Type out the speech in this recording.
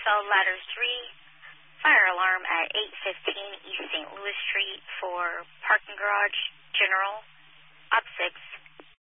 cell ladder 3, fire alarm at 815 East St. Louis Street for parking garage, general, op 6.